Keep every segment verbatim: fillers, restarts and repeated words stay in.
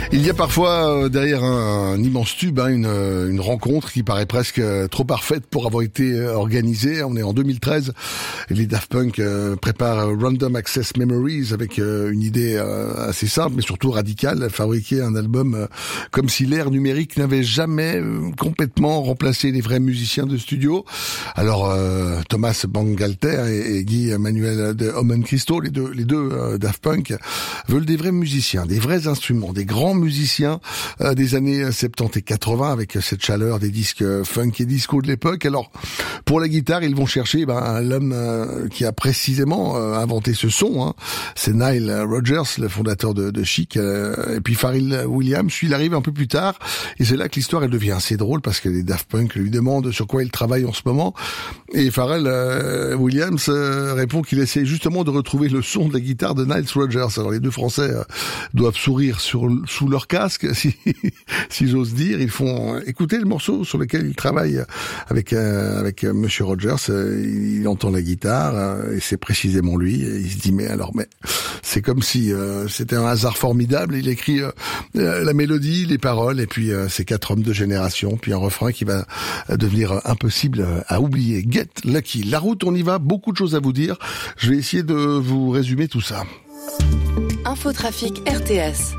Il y a parfois euh, derrière un, un immense tube, hein, une, une rencontre qui paraît presque euh, trop parfaite pour avoir été euh, organisée. On est en deux mille treize et les Daft Punk euh, préparent euh, Random Access Memories avec euh, une idée euh, assez simple mais surtout radicale, fabriquer un album euh, comme si l'ère numérique n'avait jamais euh, complètement remplacé les vrais musiciens de studio. Alors euh, Thomas Bangalter et, et Guy Manuel de Omen Christo, les deux, les deux euh, Daft Punk, veulent des vrais musiciens, des vrais instruments, des grands musiciens euh, des années soixante-dix et quatre-vingts avec cette chaleur des disques funk et disco de l'époque. Alors pour la guitare, ils vont chercher ben, l'homme euh, qui a précisément euh, inventé ce son, hein. C'est Nile Rodgers, le fondateur de, de Chic, euh, et puis Pharrell Williams. Lui, il arrive un peu plus tard et c'est là que l'histoire elle devient assez drôle parce que les Daft Punk lui demandent sur quoi il travaille en ce moment et Pharrell euh, Williams euh, répond qu'il essaie justement de retrouver le son de la guitare de Nile Rodgers. Alors les deux Français euh, doivent sourire sur sous leur casque, si, si j'ose dire. Ils font écouter le morceau sur lequel ils travaillent avec euh, avec euh, Monsieur Rogers. Euh, il entend la guitare euh, et c'est précisément lui. Et il se dit mais alors mais c'est comme si euh, c'était un hasard formidable. Il écrit euh, euh, la mélodie, les paroles et puis euh, ces quatre hommes de génération, puis un refrain qui va devenir impossible à oublier. Get Lucky. La route, on y va. Beaucoup de choses à vous dire. Je vais essayer de vous résumer tout ça. Infotrafic R T S.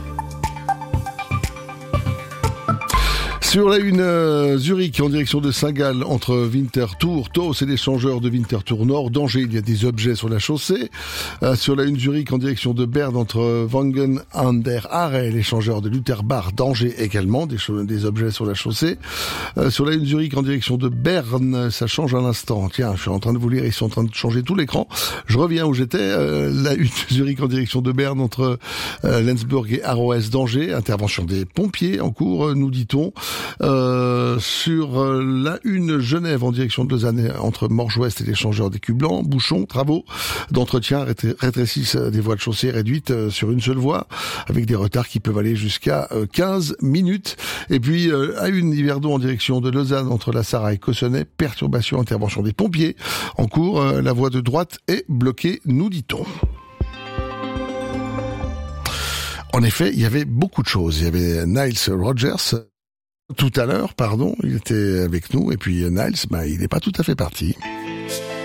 Sur la une, euh, Zurich en direction de Saint-Gall entre Winterthur, Thau, c'est l'échangeur de Winterthur Nord. Danger, il y a des objets sur la chaussée. Euh, sur la une, Zurich en direction de Berne entre Wangen an der Aare, l'échangeur de Lutherbach. Danger également, des, cho- des objets sur la chaussée. Euh, sur la une, Zurich en direction de Berne, ça change un instant. Tiens, je suis en train de vous lire, ils sont en train de changer tout l'écran. Je reviens où j'étais. Euh, la une, Zurich en direction de Berne entre euh, Lenzburg et Aroès. Danger, intervention des pompiers en cours, nous dit-on. Euh, sur euh, la une, Genève en direction de Lausanne entre Morges-Ouest et l'échangeur des Cubes Blancs. Bouchons, travaux d'entretien rétr- rétrécissent des voies de chaussée réduites euh, sur une seule voie avec des retards qui peuvent aller jusqu'à euh, quinze minutes. Et puis euh, à une, Yverdon en direction de Lausanne entre La Sarre et Cossonay. Perturbation, intervention des pompiers en cours. Euh, la voie de droite est bloquée, nous dit-on. En effet, il y avait beaucoup de choses. Il y avait Nile Rodgers tout à l'heure, pardon, il était avec nous, et puis Niles, ben, il n'est pas tout à fait parti.